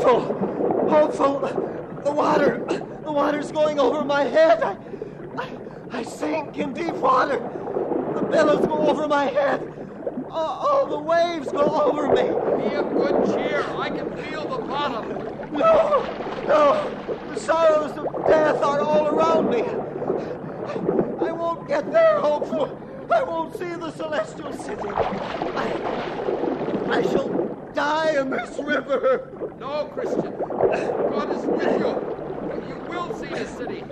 Hopeful. The water's going over my head. I sink in deep water. The billows go over my head. All the waves go over me. Be of good cheer. I can feel the bottom. No. The sorrows of death are all around me. I won't get there, Hopeful. I won't see the celestial city. I shall die in this river. No, Christian. God is with you. You will see the city.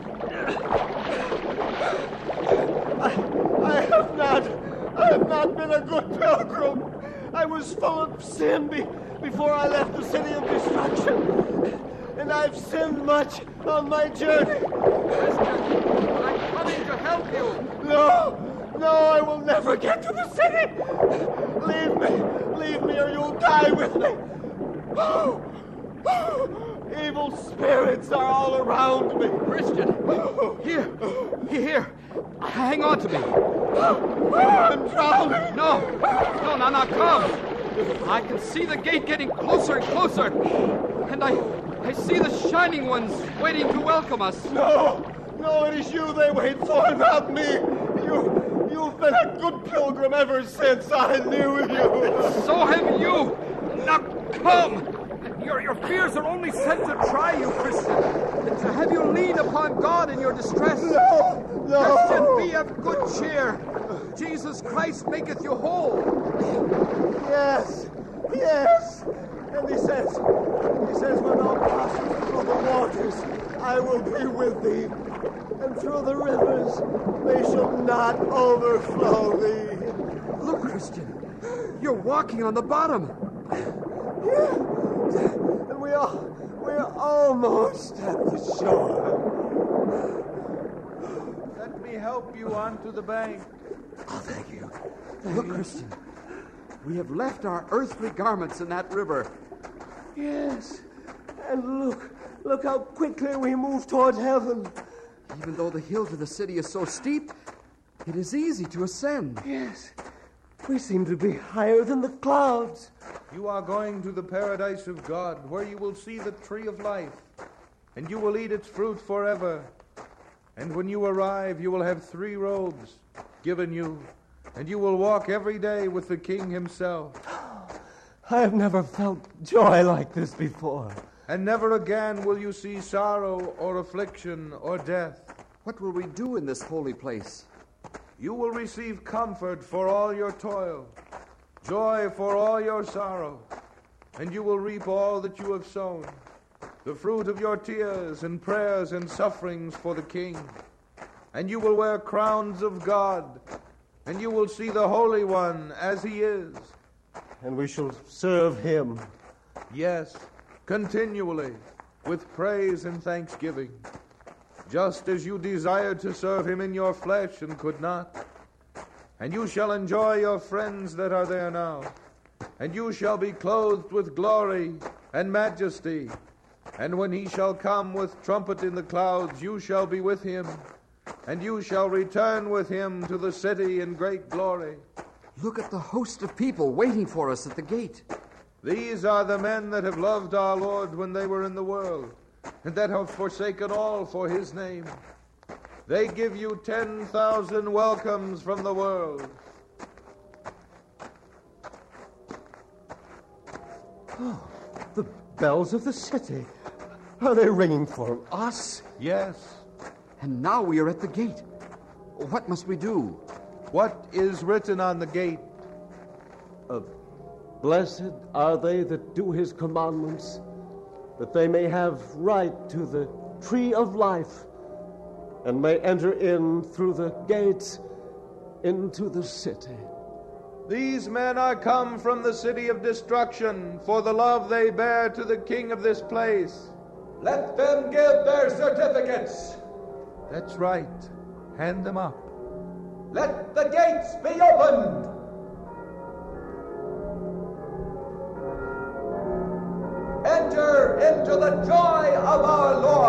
I have not been a good pilgrim. I was full of sin before I left the city of destruction. And I've sinned much on my journey. Christian, I'm coming to help you. No, I will never get to the city. Leave me or you'll die with me. Evil spirits are all around me. Christian, here. Hang on to me. I'm drowning. No, come. I can see the gate getting closer and closer. And I see the shining ones waiting to welcome us. No, it is you they wait for, not me. You've been a good pilgrim ever since I knew you. So have you. Now come. Your fears are only sent to try you, Christian, and to have you lean upon God in your distress. No. Christian, be of good cheer. Jesus Christ maketh you whole. Yes. And he says, when thou passest through the waters, I will be with thee, and through the rivers, they shall not overflow thee. Look, Christian, you're walking on the bottom. Yeah. And we're almost at the shore. Let me help you onto the bank. Oh, thank you. Look, Christian, we have left our earthly garments in that river. Yes, and look how quickly we move toward heaven. Even though the hill to the city is so steep, it is easy to ascend. Yes, we seem to be higher than the clouds. You are going to the paradise of God, where you will see the tree of life, and you will eat its fruit forever. And when you arrive, you will have 3 robes given you, and you will walk every day with the King himself. I have never felt joy like this before. And never again will you see sorrow or affliction or death. What will we do in this holy place? You will receive comfort for all your toil, joy for all your sorrow, and you will reap all that you have sown, the fruit of your tears and prayers and sufferings for the King. And you will wear crowns of God, and you will see the Holy One as he is. And we shall serve him. Yes, continually, with praise and thanksgiving, just as you desired to serve him in your flesh and could not. And you shall enjoy your friends that are there now, and you shall be clothed with glory and majesty. And when he shall come with trumpet in the clouds, you shall be with him, and you shall return with him to the city in great glory. Look at the host of people waiting for us at the gate. These are the men that have loved our Lord when they were in the world, and that have forsaken all for his name. They give you 10,000 welcomes from the world. Oh, the bells of the city. Are they ringing for us? Yes. And now we are at the gate. What must we do? What is written on the gate? Blessed are they that do his commandments, that they may have right to the tree of life, and may enter in through the gates into the city. These men are come from the city of destruction, for the love they bear to the king of this place. Let them give their certificates. That's right. Hand them up. Let the gates be opened. Enter into the joy of our Lord.